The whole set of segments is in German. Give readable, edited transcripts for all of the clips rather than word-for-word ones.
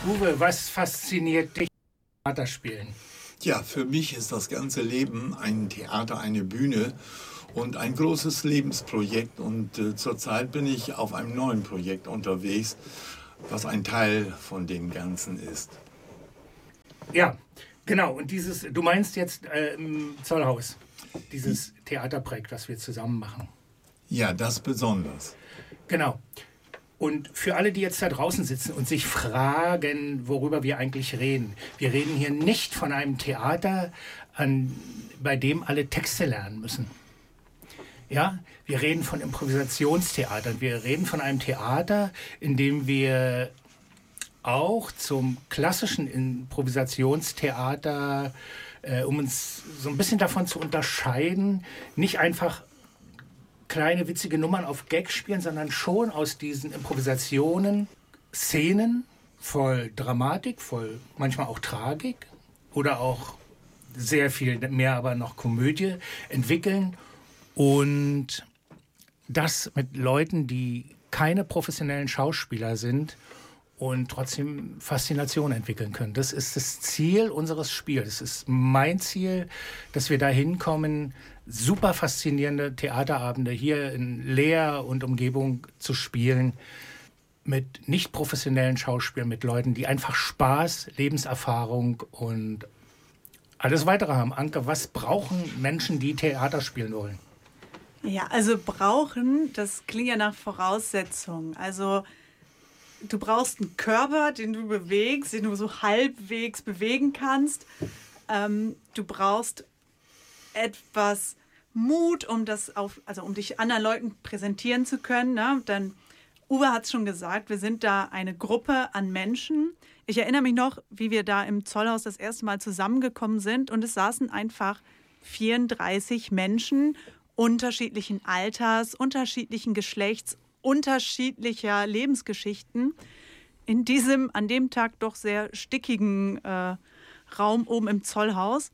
Uwe, was fasziniert dich am Theaterspielen? Ja, für mich ist das ganze Leben ein Theater, eine Bühne und ein großes Lebensprojekt. Und zurzeit bin ich auf einem neuen Projekt unterwegs, was ein Teil von dem Ganzen ist. Ja, genau. Und du meinst jetzt im Zollhaus, dieses Theaterprojekt, was wir zusammen machen. Ja, das besonders. Genau. Und für alle, die jetzt da draußen sitzen und sich fragen, worüber wir eigentlich reden. Wir reden hier nicht von einem Theater, bei dem alle Texte lernen müssen. Ja, wir reden von Improvisationstheatern. Wir reden von einem Theater, in dem wir auch zum klassischen Improvisationstheater, um uns so ein bisschen davon zu unterscheiden, nicht einfach kleine witzige Nummern auf Gag spielen, sondern schon aus diesen Improvisationen Szenen voll Dramatik, voll manchmal auch Tragik oder auch sehr viel mehr, aber noch Komödie entwickeln und das mit Leuten, die keine professionellen Schauspieler sind und trotzdem Faszination entwickeln können. Das ist das Ziel unseres Spiels. Es ist mein Ziel, dass wir da hinkommen, super faszinierende Theaterabende hier in Leer und Umgebung zu spielen mit nicht professionellen Schauspielern, mit Leuten, die einfach Spaß, Lebenserfahrung und alles Weitere haben. Anke, was brauchen Menschen, die Theater spielen wollen? Ja, also brauchen, das klingt ja nach Voraussetzungen. Also du brauchst einen Körper, den du bewegst, den du so halbwegs bewegen kannst. Du brauchst etwas Mut, um dich anderen Leuten präsentieren zu können. Ne? Dann, Uwe hat es schon gesagt, wir sind da eine Gruppe an Menschen. Ich erinnere mich noch, wie wir da im Zollhaus das erste Mal zusammengekommen sind und es saßen einfach 34 Menschen unterschiedlichen Alters, unterschiedlichen Geschlechts, unterschiedlicher Lebensgeschichten in diesem an dem Tag doch sehr stickigen Raum oben im Zollhaus.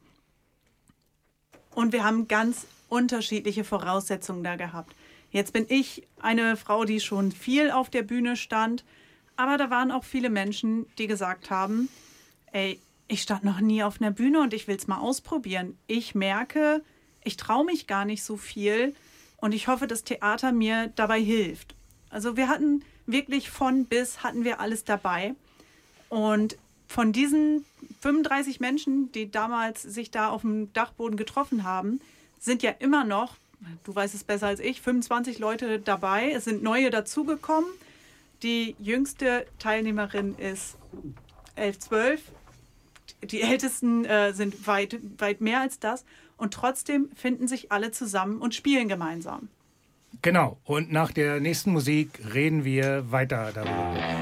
Und wir haben ganz unterschiedliche Voraussetzungen da gehabt. Jetzt bin ich eine Frau, die schon viel auf der Bühne stand, aber da waren auch viele Menschen, die gesagt haben, ey, ich stand noch nie auf einer Bühne und ich will es mal ausprobieren. Ich merke, ich traue mich gar nicht so viel und ich hoffe, dass Theater mir dabei hilft. Also wir hatten wirklich von bis hatten wir alles dabei. Und von diesen 35 Menschen, die damals sich da auf dem Dachboden getroffen haben, sind ja immer noch, du weißt es besser als ich, 25 Leute dabei. Es sind neue dazugekommen. Die jüngste Teilnehmerin ist 11, 12. Die Ältesten sind weit mehr als das. Und trotzdem finden sich alle zusammen und spielen gemeinsam. Genau, und nach der nächsten Musik reden wir weiter darüber.